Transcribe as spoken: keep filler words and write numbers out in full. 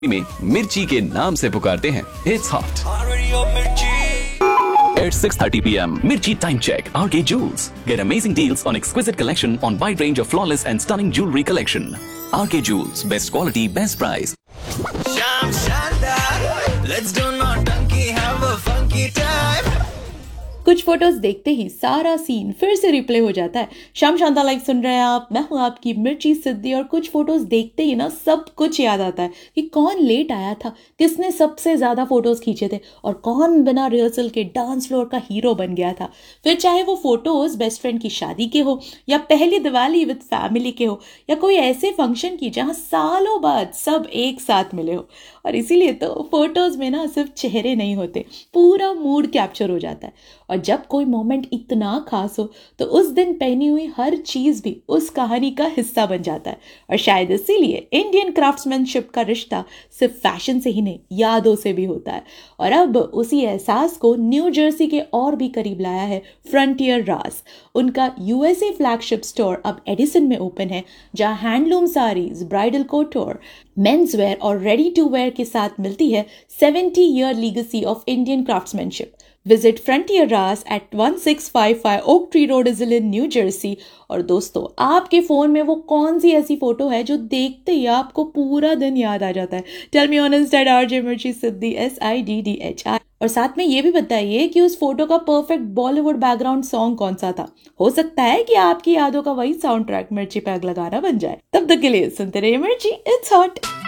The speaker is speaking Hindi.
में मिर्ची के नाम से पुकारते हैं। It's hot at six thirty p m Mirchi Time Check. R K Jewels. Get amazing deals on exquisite collection on wide range of flawless and stunning jewelry collection. R K Jewels. Best quality, best price. Sham Shanda, let's do naughty, have a funky time. कुछ फोटोज देखते ही सारा सीन फिर से रिप्ले हो जाता है। शाम शांता लाइव सुन रहे हैं आप, मैं हूं आपकी मिर्ची सिद्धि। और कुछ फोटोज देखते ही ना सब कुछ याद आता है कि कौन लेट आया था, किसने सबसे ज्यादा फोटोज खींचे थे और कौन बिना रिहर्सल के डांस फ्लोर का हीरो बन गया था। फिर चाहे वो फोटोज बेस्ट फ्रेंड की शादी के हो या पहली दिवाली विद फैमिली के हो या कोई ऐसे फंक्शन की जहाँ सालों बाद सब एक साथ मिले हो। और इसीलिए तो फोटोज में ना सिर्फ चेहरे नहीं होते, पूरा मूड कैप्चर हो जाता है। और जब कोई मोमेंट इतना खास हो तो उस दिन पहनी हुई हर चीज भी उस कहानी का हिस्सा बन जाता है। और शायद इसीलिए इंडियन क्राफ्ट्समैनशिप का रिश्ता सिर्फ फैशन से ही नहीं, यादों से भी होता है। और अब उसी एहसास को न्यू जर्सी के और भी करीब लाया है फ्रंटियर रास। उनका यूएसए फ्लैगशिप स्टोर अब एडिसन में ओपन है, जहां handloom saris, bridal कोटोर, men's wear और रेडी टू वेयर के साथ मिलती है seventy year legacy of Indian craftsmanship. Visit Frontier Ras at one six five five Oak Tree Road, Islin, New Jersey। और दोस्तों, आपके फोन में वो कौन सी ऐसी फोटो है जो देखते ही आपको पूरा दिन याद आ जाता है? Tell me honest eight RJ मिर्ची सिद्धि, S I D D H I. और साथ में ये भी बताइए कि उस फोटो का परफेक्ट बॉलीवुड बैकग्राउंड सॉन्ग कौन सा था। हो सकता है कि आपकी यादों का वही साउंड ट्रैक मिर्ची पैग लगाना बन जाए। तब तक के लिए सुनते रहिए मिर्ची, इट्स हॉट।